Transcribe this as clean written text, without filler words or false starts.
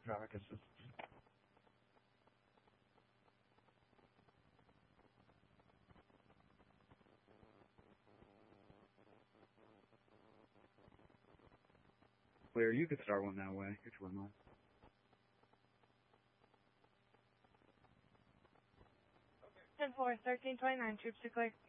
traffic assistance. Clear, you could start one that way, if you wouldn't mind. Okay. 10-4, 1329, troops to clear.